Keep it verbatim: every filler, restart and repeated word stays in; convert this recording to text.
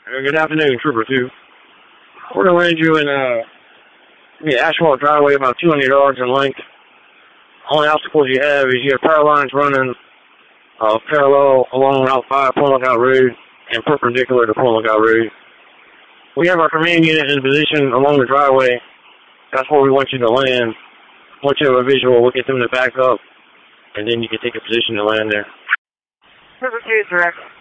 Uh, Good afternoon, Trooper two. We're going to land you in uh, the asphalt driveway about two hundred yards in length. Only obstacles you have is you have power lines running uh, parallel along Route five Point Lookout Road and perpendicular to Point Lookout Road. We have our command unit in position along the driveway. That's where we want you to land. Once you have a visual, we'll get them to back up, and then you can take a position to land there. Trooper two, direct.